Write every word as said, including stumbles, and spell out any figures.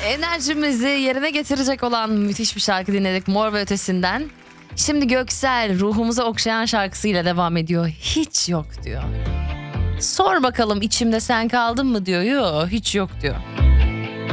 Enerjimizi yerine getirecek olan müthiş bir şarkı dinledik Mor ve Ötesi'nden. Şimdi Göksel ruhumuza okşayan şarkısıyla devam ediyor. Hiç yok diyor. Sor bakalım içimde sen kaldın mı diyor. Yok hiç yok diyor.